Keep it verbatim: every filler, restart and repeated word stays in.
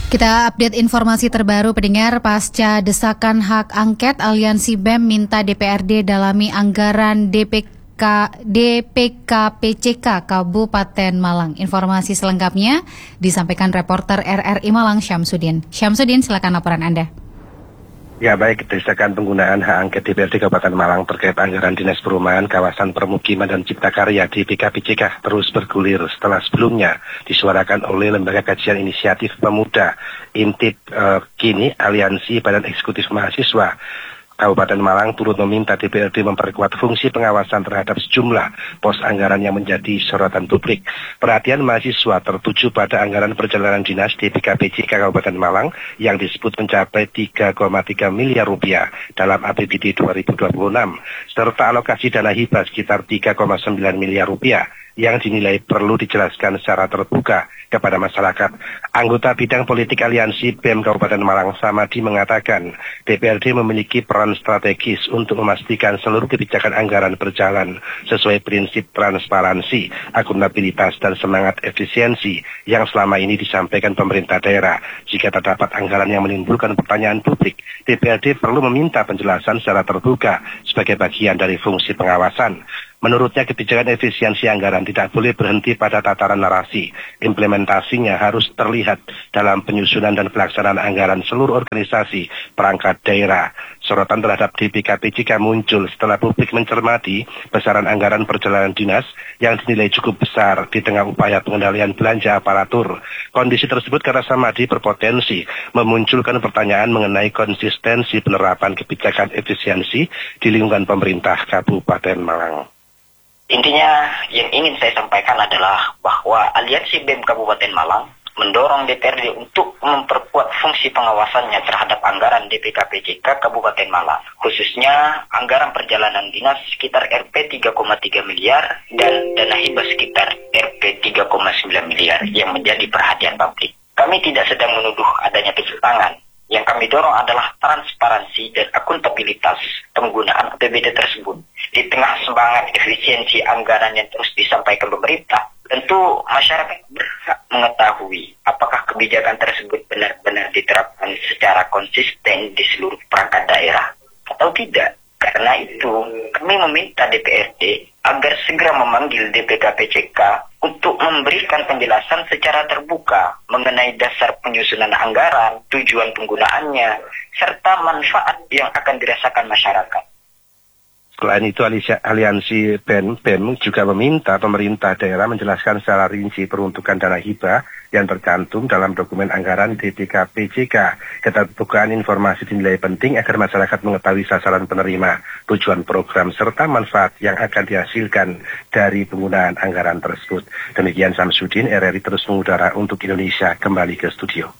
Kita update informasi terbaru pendengar. Pasca desakan hak angket, Aliansi B E M minta D P R D dalami anggaran D P K, D P K P C K Kabupaten Malang. Informasi selengkapnya disampaikan reporter R R I Malang Syamsuddin. Syamsuddin, silakan laporan Anda. Ya baik, desakan penggunaan hak angket D P R D Kabupaten Malang terkait anggaran Dinas Perumahan, Kawasan Permukiman dan Cipta Karya D P K P C K terus bergulir setelah sebelumnya disuarakan oleh Lembaga Kajian Inisiatif Pemuda Intip. Eh, kini Aliansi Badan Eksekutif Mahasiswa Kabupaten Malang turut meminta D P R D memperkuat fungsi pengawasan terhadap sejumlah pos anggaran yang menjadi sorotan publik. Perhatian mahasiswa tertuju pada anggaran perjalanan dinas D P K P C K Kabupaten Malang yang disebut mencapai tiga koma tiga miliar rupiah dalam A P B D dua ribu dua puluh enam, serta alokasi dana hibah sekitar tiga koma sembilan miliar rupiah yang dinilai perlu dijelaskan secara terbuka kepada masyarakat. Anggota bidang politik Aliansi B E M Kabupaten Malang Samadi mengatakan D P R D memiliki peran strategis untuk memastikan seluruh kebijakan anggaran berjalan sesuai prinsip transparansi, akuntabilitas dan semangat efisiensi yang selama ini disampaikan pemerintah daerah. Jika terdapat anggaran yang menimbulkan pertanyaan publik, D P R D perlu meminta penjelasan secara terbuka sebagai bagian dari fungsi pengawasan. Menurutnya kebijakan efisiensi anggaran tidak boleh berhenti pada tataran narasi. Implementasinya harus terlihat dalam penyusunan dan pelaksanaan anggaran seluruh organisasi perangkat daerah. Sorotan terhadap D P K P C K muncul setelah publik mencermati besaran anggaran perjalanan dinas yang dinilai cukup besar di tengah upaya pengendalian belanja aparatur. Kondisi tersebut kata Samadi berpotensi memunculkan pertanyaan mengenai konsistensi penerapan kebijakan efisiensi di lingkungan pemerintah Kabupaten Malang. Intinya yang ingin saya sampaikan adalah bahwa Aliansi B E M Kabupaten Malang mendorong D P R D untuk memperkuat fungsi pengawasannya terhadap anggaran D P K P C K Kabupaten Malang, khususnya anggaran perjalanan dinas sekitar R P tiga koma tiga miliar dan dana hibah sekitar R P tiga koma sembilan miliar yang menjadi perhatian publik. Kami tidak sedang menuduh adanya kecurangan. Yang kami dorong adalah transparansi dan akuntabilitas penggunaan A P B D tersebut. Di tengah semangat efisiensi anggaran yang terus disampaikan pemerintah, tentu masyarakat berhak mengetahui apakah kebijakan tersebut benar-benar diterapkan secara konsisten di seluruh perangkat daerah atau tidak. Karena itu, kami meminta D P R D agar segera memanggil D P K P C K untuk memberikan penjelasan secara terbuka mengenai dasar penyusunan anggaran, tujuan penggunaannya, serta manfaat yang akan dirasakan masyarakat. Selain itu, Aliansi B E M, B E M juga meminta pemerintah daerah menjelaskan secara rinci peruntukan dana hibah yang tercantum dalam dokumen anggaran D P K P C K. Keterbukaan informasi dinilai penting agar masyarakat mengetahui sasaran penerima, tujuan program, serta manfaat yang akan dihasilkan dari penggunaan anggaran tersebut. Demikian Syamsuddin, R R I terus mengudara untuk Indonesia, kembali ke studio.